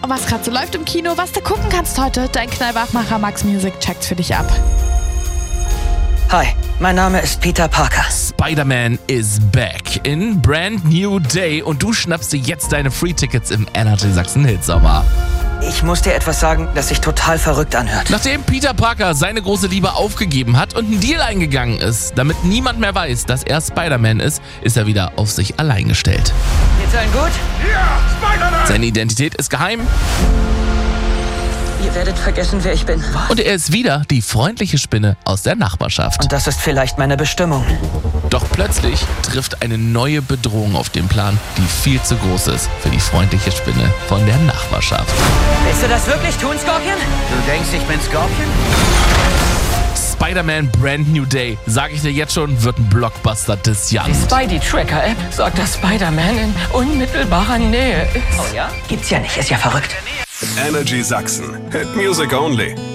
Und was gerade so läuft im Kino, was du gucken kannst heute, dein Knallwachmacher Max Music checkt's für dich ab. Hi, mein Name ist Peter Parker. Spider-Man is back in Brand New Day und du schnappst dir jetzt deine Free-Tickets im Energy Sachsen Hitsommer. Ich muss dir etwas sagen, das sich total verrückt anhört. Nachdem Peter Parker seine große Liebe aufgegeben hat und einen Deal eingegangen ist, damit niemand mehr weiß, dass er Spider-Man ist er wieder auf sich allein gestellt. Geht's allen gut? Ja, Spider-Man! Seine Identität ist geheim Ihr werdet vergessen, wer ich bin. und er ist wieder die freundliche Spinne aus der Nachbarschaft. Und das ist vielleicht meine Bestimmung. Doch plötzlich trifft eine neue Bedrohung auf den Plan, die viel zu groß ist für die freundliche Spinne von der Nachbarschaft. Willst du das wirklich tun, Scorpion? Du denkst, ich bin Scorpion? Spider-Man Brand New Day, sag ich dir jetzt schon, wird ein Blockbuster des Jahres. Die Spidey-Tracker-App sagt, dass Spider-Man in unmittelbarer Nähe ist. Oh ja? Gibt's ja nicht, ist ja verrückt. Energy Sachsen. Hit Music Only.